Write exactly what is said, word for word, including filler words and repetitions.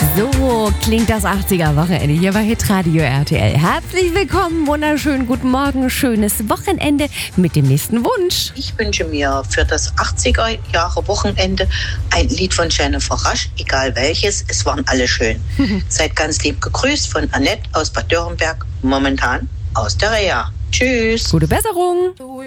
So klingt das achtziger-Wochenende hier bei Hitradio R T L. Herzlich willkommen, wunderschönen guten Morgen, schönes Wochenende mit dem nächsten Wunsch. Ich wünsche mir für das achtziger-Jahre-Wochenende ein Lied von Jennifer Rush, egal welches, es waren alle schön. Seid ganz lieb gegrüßt von Annette aus Bad Dürrenberg, momentan aus der Reha. Tschüss. Gute Besserung.